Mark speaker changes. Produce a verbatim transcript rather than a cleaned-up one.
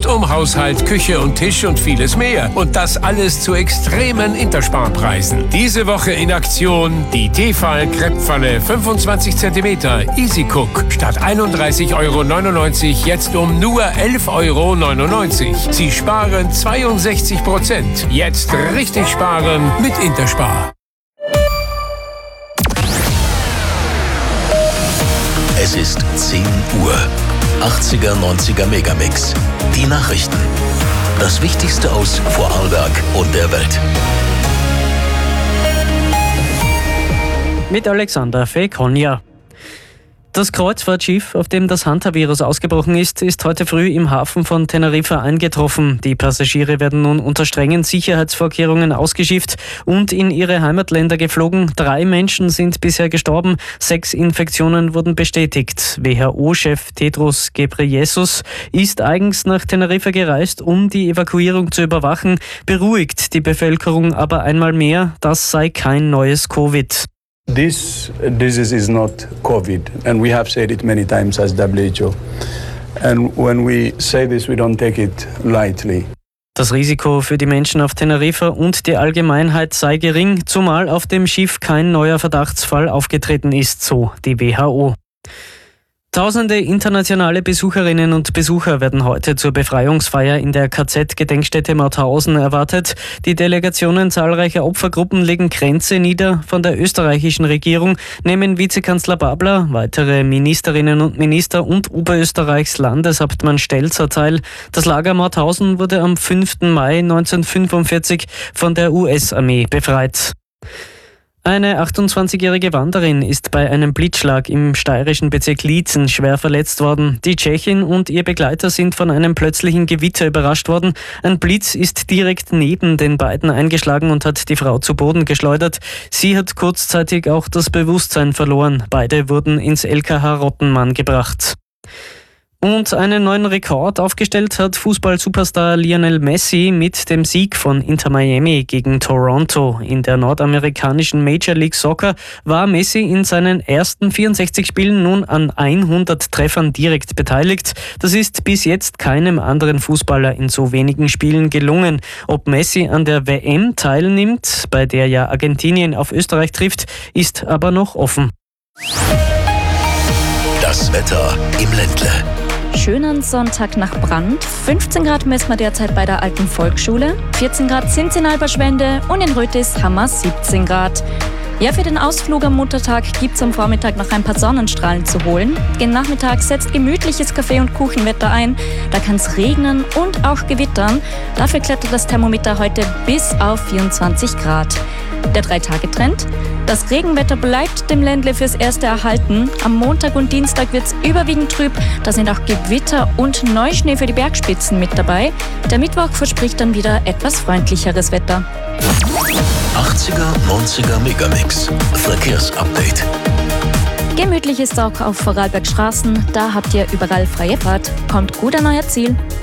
Speaker 1: um Haushalt, Küche und Tisch und vieles mehr. Und das alles zu extremen Intersparpreisen. Diese Woche in Aktion die Tefal Krepppfanne fünfundzwanzig Zentimeter Easy Cook. Statt einunddreißig Euro neunundneunzig jetzt um nur elf Euro neunundneunzig. Sie sparen zweiundsechzig Prozent. Jetzt richtig sparen mit Interspar.
Speaker 2: Es ist zehn Uhr. achtziger, neunziger Megamix. Die Nachrichten. Das Wichtigste aus Vorarlberg und der Welt.
Speaker 3: Mit Alexander Fekonja. Das Kreuzfahrtschiff, auf dem das Hantavirus ausgebrochen ist, ist heute früh im Hafen von Teneriffa eingetroffen. Die Passagiere werden nun unter strengen Sicherheitsvorkehrungen ausgeschifft und in ihre Heimatländer geflogen. Drei Menschen sind bisher gestorben, sechs Infektionen wurden bestätigt. W H O-Chef Tedros Ghebreyesus ist eigens nach Teneriffa gereist, um die Evakuierung zu überwachen, beruhigt die Bevölkerung aber einmal mehr, das sei kein neues Covid.
Speaker 4: This disease is not COVID, and we have said it many times as W H O. And when we say this, we don't take it lightly.
Speaker 3: Das Risiko für die Menschen auf Teneriffa und die Allgemeinheit sei gering, zumal auf dem Schiff kein neuer Verdachtsfall aufgetreten ist, so die W H O. Tausende internationale Besucherinnen und Besucher werden heute zur Befreiungsfeier in der K Z-Gedenkstätte Mauthausen erwartet. Die Delegationen zahlreicher Opfergruppen legen Kränze nieder. Von der österreichischen Regierung nehmen Vizekanzler Babler, weitere Ministerinnen und Minister und Oberösterreichs Landeshauptmann Stelzer teil. Das Lager Mauthausen wurde am fünften Mai neunzehnhundertfünfundvierzig von der U S-Armee befreit. Eine achtundzwanzigjährige Wanderin ist bei einem Blitzschlag im steirischen Bezirk Liezen schwer verletzt worden. Die Tschechin und ihr Begleiter sind von einem plötzlichen Gewitter überrascht worden. Ein Blitz ist direkt neben den beiden eingeschlagen und hat die Frau zu Boden geschleudert. Sie hat kurzzeitig auch das Bewusstsein verloren. Beide wurden ins L K H Rottenmann gebracht. Und einen neuen Rekord aufgestellt hat Fußball-Superstar Lionel Messi mit dem Sieg von Inter Miami gegen Toronto. In der nordamerikanischen Major League Soccer war Messi in seinen ersten vierundsechzig Spielen nun an hundert Treffern direkt beteiligt. Das ist bis jetzt keinem anderen Fußballer in so wenigen Spielen gelungen. Ob Messi an der W M teilnimmt, bei der ja Argentinien auf Österreich trifft, ist aber noch offen.
Speaker 2: Das Wetter im Ländle.
Speaker 5: Schönen Sonntag nach Brand. fünfzehn Grad messen wir derzeit bei der Alten Volksschule. vierzehn Grad sind es in Alberschwende und in Rötis haben wir siebzehn Grad. Ja, für den Ausflug am Muttertag gibt es am Vormittag noch ein paar Sonnenstrahlen zu holen. Gen Nachmittag setzt gemütliches Kaffee- und Kuchenwetter ein. Da kann es regnen und auch gewittern. Dafür klettert das Thermometer heute bis auf vierundzwanzig Grad. Der Drei-Tage-Trend. Das Regenwetter bleibt dem Ländle fürs Erste erhalten. Am Montag und Dienstag wird es überwiegend trüb. Da sind auch Gewitter und Neuschnee für die Bergspitzen mit dabei. Der Mittwoch verspricht dann wieder etwas freundlicheres Wetter.
Speaker 2: achtziger, neunziger Megamix. Verkehrsupdate.
Speaker 5: Gemütlich ist es auch auf Vorarlberg Straßen. Da habt ihr überall freie Fahrt. Kommt gut an euer Ziel.